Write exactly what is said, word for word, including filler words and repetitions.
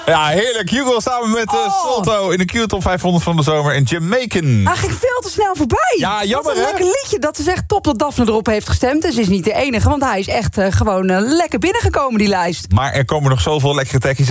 Ja, heerlijk. Hugo samen met uh, Oh. Solto in de Q-top vijfhonderd van de zomer in Jamaican. Hij ging veel te snel voorbij. Ja, jammer, Wat een hè? lekker liedje. Dat is echt top dat Daphne erop heeft gestemd. En ze is niet de enige, want hij is echt uh, gewoon uh, lekker binnengekomen, die lijst. Maar er komen nog zoveel lekkere tekjes